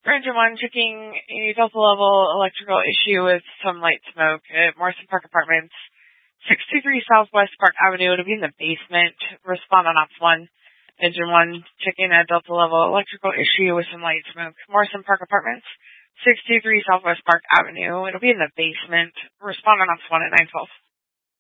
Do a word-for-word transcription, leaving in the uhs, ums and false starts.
Engine one, checking a Delta level electrical issue with some light smoke at Morrison Park Apartments, six two three Southwest Park Avenue. It'll be in the basement. Respond on ops one. Engine one, checking a Delta level electrical issue with some light smoke. Morrison Park Apartments, six two three Southwest Park Avenue. It'll be in the basement. Respond on ops one at nine twelve.